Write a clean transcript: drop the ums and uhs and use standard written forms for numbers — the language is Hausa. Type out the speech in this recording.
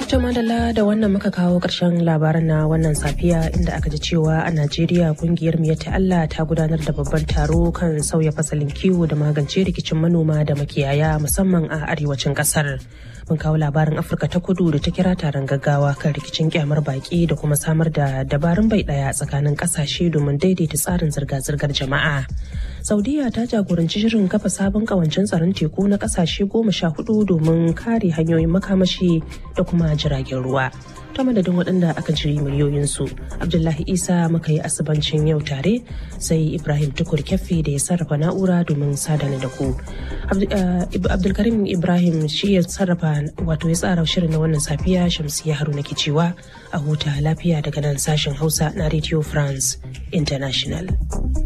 To madalla da wannan muka kawo ƙarshen labaran na wannan safiya inda aka ji cewa a Najeriya kungiyar Miyatta Allah ta gudanar da babban taro kan sauya fasalin kiwo da magance rikicin manoma da makiyaya musamman a arewacin ƙasar. Mun kawo labarin Afirka ta Kudu da ta kira taron gaggawa kan rikicin kyamar baki da kuma samar da dabarun bai ɗaya tsakanin ƙasashe domin daidaita tsarin zirga-zirgar jama'a. Saudiya ta jagoranci shirin kafa sabon ƙawancen tsaron teku na ƙasashe 14 domin kare hanyoyin makamashi da kuma jiragen ruwa. Ta madadin waɗanda aka jiri miliyoyinsu, Abdullahi Isa muka yi asibancin yau tare, sai Ibrahim Tukur Kyaffi da ya sarrafa na'ura domin sadana da ku. Abdulkarim Ibrahim shi ya sarrafa wato ya tsara shirin na wannan safiya. Shamsiyya Haruna ke cewa a huta lafiya daga nan sashen Hausa na Radio France International.